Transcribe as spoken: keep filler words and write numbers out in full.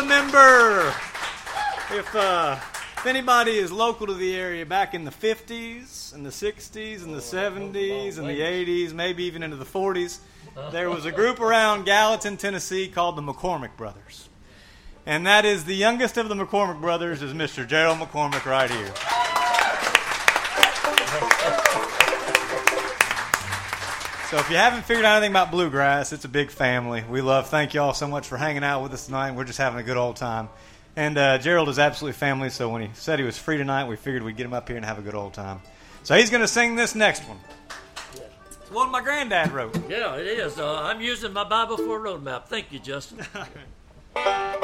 remember, if uh, if anybody is local to the area, back in the fifties and the sixties and the seventies and the eighties, maybe even into the forties, there was a group around Gallatin, Tennessee called the McCormick Brothers. And that is the youngest of the McCormick brothers is Mister Gerald McCormick right here. So if you haven't figured out anything about bluegrass, it's a big family. We love, thank you all so much for hanging out with us tonight. We're just having a good old time. And uh, Gerald is absolutely family, so when he said he was free tonight, we figured we'd get him up here and have a good old time. So he's going to sing this next one. It's one my granddad wrote. Yeah, it is. Uh, I'm using my Bible for a roadmap. Thank you, Justin.